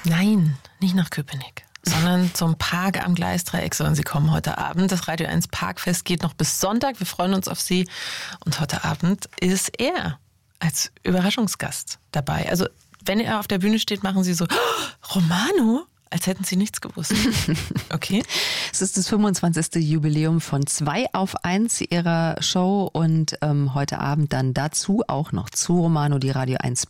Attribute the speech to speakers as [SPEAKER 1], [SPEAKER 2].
[SPEAKER 1] Nein, nicht nach Köpenick, sondern zum Park am Gleisdreieck sollen Sie kommen heute Abend. Das Radio 1 Parkfest geht noch bis Sonntag. Wir freuen uns auf Sie. Und heute Abend ist er als Überraschungsgast dabei. Also wenn er auf der Bühne steht, machen Sie so, oh, Romano? Als hätten Sie nichts gewusst. Okay.
[SPEAKER 2] Es ist das 25. Jubiläum von 2 auf 1 ihrer Show und heute Abend dann dazu auch noch zu Romano die Radio 1